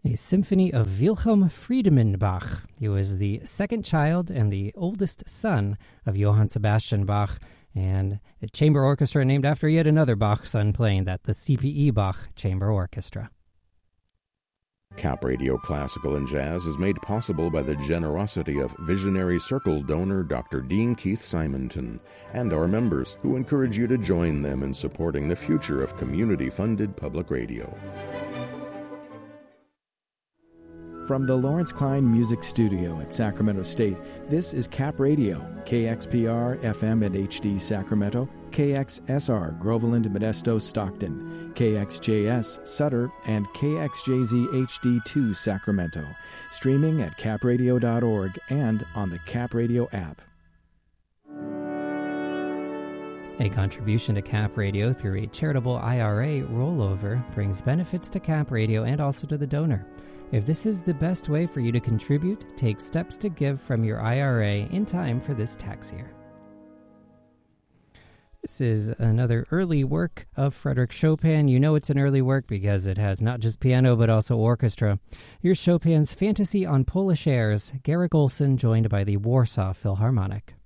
A symphony of Wilhelm Friedemann Bach. He was the second child and the oldest son of Johann Sebastian Bach, and a chamber orchestra named after yet another Bach son playing that, the CPE Bach Chamber Orchestra. Cap Radio Classical and Jazz is made possible by the generosity of visionary Circle donor Dr. Dean Keith Simonton and our members, who encourage you to join them in supporting the future of community-funded public radio. From the Lawrence Klein Music Studio at Sacramento State, this is Cap Radio, KXPR FM and HD Sacramento, KXSR Groveland, Modesto, Stockton, KXJS Sutter, and KXJZ HD2 Sacramento. Streaming at capradio.org and on the Cap Radio app. A contribution to Cap Radio through a charitable IRA rollover brings benefits to Cap Radio and also to the donor. If this is the best way for you to contribute, take steps to give from your IRA in time for this tax year. This is another early work of Frédéric Chopin. You know it's an early work because it has not just piano but also orchestra. Here's Chopin's Fantasy on Polish Airs, Garrick Olson joined by the Warsaw Philharmonic.